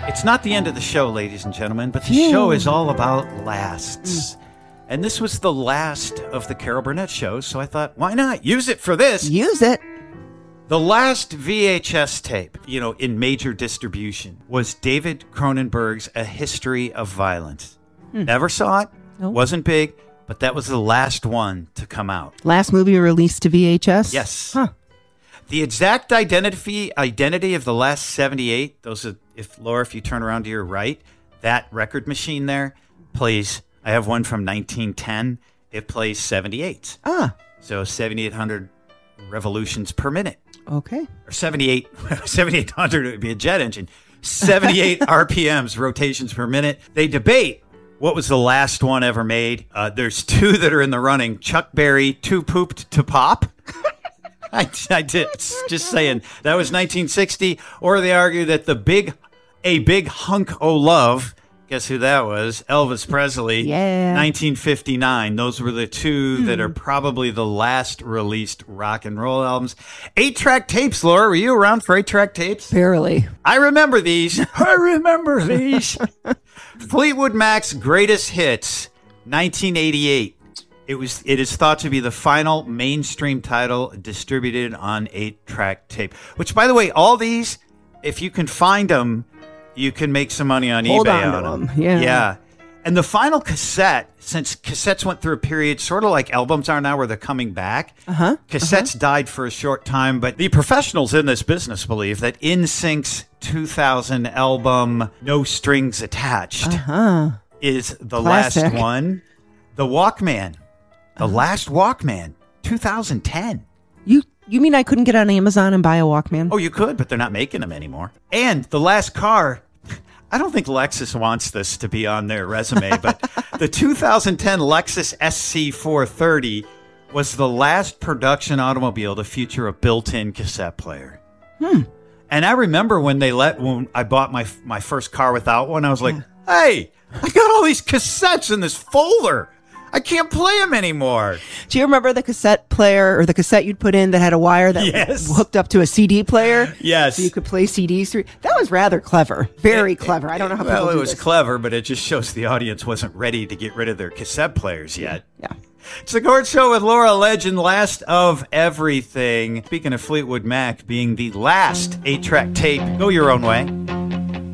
It's not the end of the show, ladies and gentlemen, but the show is all about lasts. And this was the last of the Carol Burnett shows, so I thought, why not use it for this? Use it. The last VHS tape, in major distribution, was David Cronenberg's A History of Violence. Never saw it, wasn't big, but that was the last one to come out. Last movie released to VHS? Yes. Huh. The exact identity of the last 78, Laura, if you turn around to your right, that record machine there plays, I have one from 1910, it plays 78. So 7,800 revolutions per minute. Okay. Or 7,800, it would be a jet engine. 78 RPMs, rotations per minute. They debate what was the last one ever made. There's two that are in the running. Chuck Berry, Too Pooped to Pop. I did. Just saying. That was 1960. Or they argue that A Big Hunk O' Love, guess who that was? Elvis Presley. Yeah. 1959. Those were the two that are probably the last released rock and roll albums. 8-track tapes, Laura. Were you around for 8-track tapes? Barely. I remember these. Fleetwood Mac's Greatest Hits, 1988. It is thought to be the final mainstream title distributed on 8-track tape. Which, by the way, all these, if you can find them, you can make some money on eBay on them. Yeah. And the final cassette, since cassettes went through a period sort of like albums are now where they're coming back, cassettes died for a short time, but the professionals in this business believe that NSYNC's 2000 album, No Strings Attached, is the Classic. last one. The Walkman, the last Walkman, 2010. You mean I couldn't get on Amazon and buy a Walkman? Oh, you could, but they're not making them anymore. And the last car, I don't think Lexus wants this to be on their resume, but the 2010 Lexus SC430 was the last production automobile to feature a built-in cassette player. And I remember when I bought my first car without one, I was like, hey, I got all these cassettes in this folder. I can't play them anymore. Do you remember the cassette player or the cassette you'd put in that had a wire that hooked up to a CD player? Yes. So you could play CDs through. That was rather clever. Very clever. I don't know how people do it was this. clever, but it just shows the audience wasn't ready to get rid of their cassette players yet. Yeah. It's the Gord Show with Laura Legend, last of everything. Speaking of Fleetwood Mac being the last 8-track tape, go your own way.